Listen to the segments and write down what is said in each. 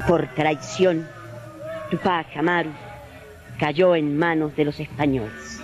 Por traición, Tupac Amaru cayó en manos de los españoles.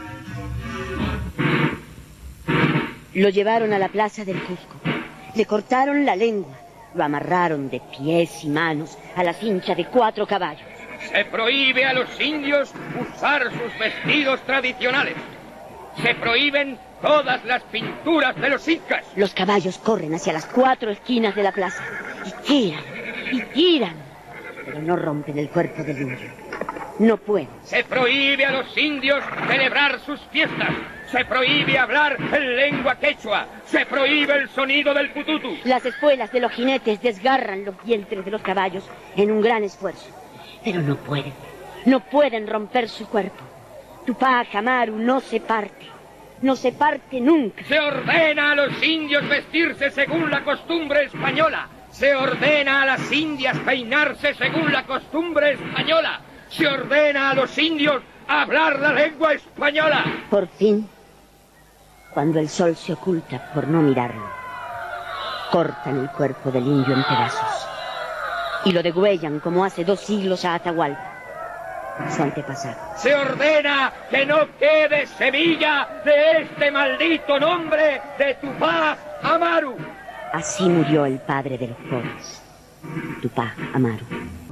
Lo llevaron a la plaza del Cusco, le cortaron la lengua, lo amarraron de pies y manos a la cincha de 4 caballos. Se prohíbe a los indios usar sus vestidos tradicionales. Se prohíben todas las pinturas de los incas. Los caballos corren hacia las 4 esquinas de la plaza y tiran, pero no rompen el cuerpo del indio. No pueden. Se prohíbe a los indios celebrar sus fiestas. Se prohíbe hablar en lengua quechua. Se prohíbe el sonido del pututu. Las espuelas de los jinetes desgarran los vientres de los caballos en un gran esfuerzo. Pero no pueden romper su cuerpo. Tupac Amaru no se parte nunca. Se ordena a los indios vestirse según la costumbre española. Se ordena a las indias peinarse según la costumbre española. Se ordena a los indios hablar la lengua española. Por fin, cuando el sol se oculta por no mirarlo, cortan el cuerpo del indio en pedazos y lo degüellan como hace 2 siglos a Atahualpa, su antepasado. Se ordena que no quede semilla de este maldito nombre de Tupac Amaru. Así murió el padre de los pobres, Tupac Amaru.